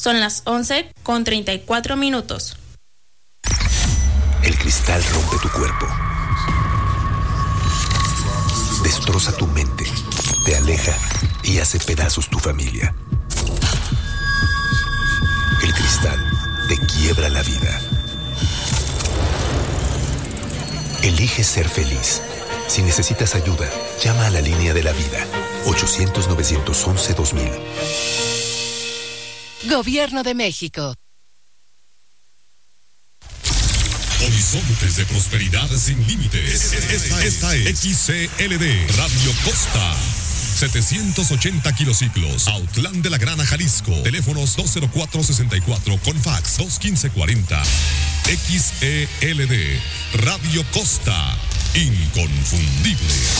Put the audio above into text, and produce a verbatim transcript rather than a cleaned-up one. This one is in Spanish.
Son las once con treinta y cuatro minutos. El cristal rompe tu cuerpo. Destroza tu mente, te aleja y hace pedazos tu familia. El cristal te quiebra la vida. Elige ser feliz. Si necesitas ayuda, llama a la línea de la vida. ochocientos, novecientos once, dos mil. Gobierno de México. Horizontes de prosperidad sin límites. Esta, esta es X C L D Radio Costa. setecientos ochenta kilociclos. Autlán de la Grana, Jalisco. Teléfonos dos cero cuatro sesenta y cuatro con fax dos uno cinco cuarenta. X E L D Radio Costa. Inconfundible.